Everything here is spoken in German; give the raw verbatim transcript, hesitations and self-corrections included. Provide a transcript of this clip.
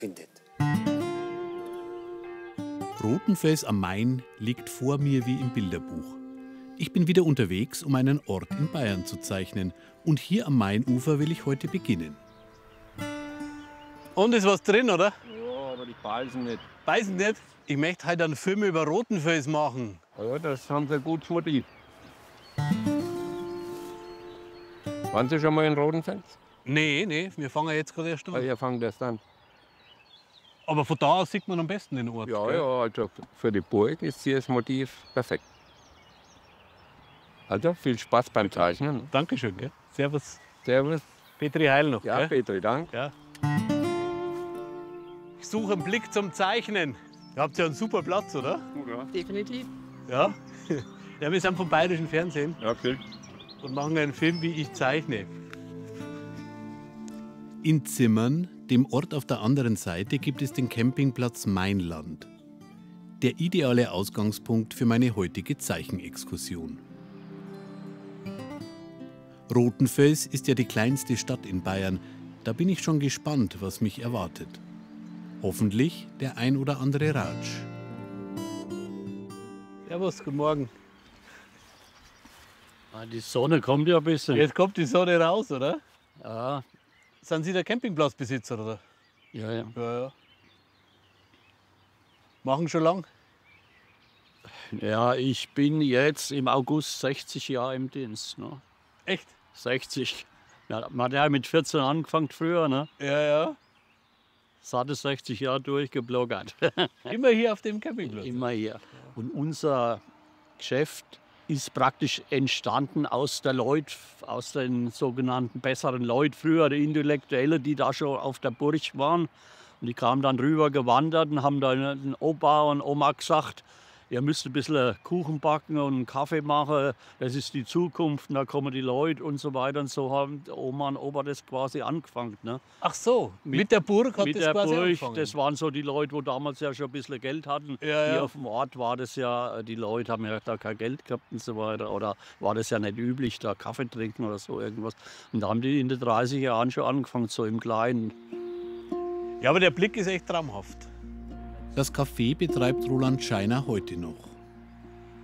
findet. Rothenfels am Main liegt vor mir wie im Bilderbuch. Ich bin wieder unterwegs, um einen Ort in Bayern zu zeichnen. Und hier am Mainufer will ich heute beginnen. Und ist was drin, oder? Ja, aber die beißen nicht. Beißen nicht? Ich möchte heute einen Film über Rothenfels machen. Ja, das haben sie gut Motiv. Waren Sie schon mal in Rothenfels? Nee, nee, wir fangen jetzt gerade erst Ja, an. ihr fangt erst an. Aber von da aus sieht man am besten den Ort. Ja, gell? ja, also für die Burg ist hier das Motiv perfekt. Also viel Spaß beim Zeichnen. Dankeschön, gell? Servus. Servus. Petri Heil noch. Ja, Gell? Petri, danke. Ja. Ich suche einen Blick zum Zeichnen. Ihr habt ja einen super Platz, oder? Definitiv. Ja. Ja, wir sind vom Bayerischen Fernsehen Ja, okay. und machen einen Film, wie ich zeichne. In Zimmern, dem Ort auf der anderen Seite, gibt es den Campingplatz Mainland. Der ideale Ausgangspunkt für meine heutige Zeichenexkursion. Rothenfels ist ja die kleinste Stadt in Bayern. Da bin ich schon gespannt, was mich erwartet. Hoffentlich der ein oder andere Ratsch. Servus, guten Morgen. Ah, die Sonne kommt ja ein bisschen. Jetzt kommt die Sonne raus, oder? Ja, Sind Sie der Campingplatzbesitzer, oder? ja, ja. Ja, ja. Machen schon lang? Ja, ich bin jetzt im August sechzig Jahre im Dienst. Ne? Echt? sechzig. Ja, man hat ja mit vierzehn angefangen früher. Ne? Ja, ja. Satte sechzig Jahre durchgebloggert. Immer hier auf dem Campingplatz. Immer hier. Und unser Geschäft ist praktisch entstanden aus der Leut, aus den sogenannten besseren Leuten früher, die Intellektuelle, die da schon auf der Burg waren. Und die kamen dann rüber gewandert und haben dann den Opa und Oma gesagt, ihr müsst ein bisschen Kuchen backen und einen Kaffee machen, das ist die Zukunft, und da kommen die Leute und so weiter. Und so haben Oma und Opa das quasi angefangen. Ne? Ach so, mit, Mit- der Burg hat Mit das der quasi Burg, angefangen. das waren so die Leute, wo damals ja schon ein bisschen Geld hatten. Ja, Hier ja. auf dem Ort war das ja, die Leute haben ja da kein Geld gehabt und so weiter. Oder war das ja nicht üblich, da Kaffee trinken oder so irgendwas. Und da haben die in den dreißig Jahren schon angefangen, so im Kleinen. Ja, aber der Blick ist echt traumhaft. Das Café betreibt Roland Scheiner heute noch.